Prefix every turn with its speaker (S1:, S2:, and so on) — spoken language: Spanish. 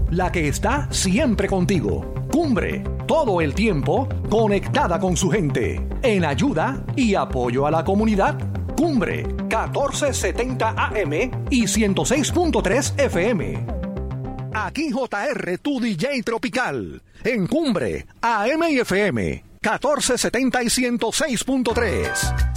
S1: la que está siempre contigo. Cumbre, todo el tiempo conectada con su gente, en ayuda y apoyo a la comunidad. Cumbre, 1470 AM y 106.3 FM. Aquí JR, tu DJ tropical, en Cumbre, AM y FM, 1470 y 106.3.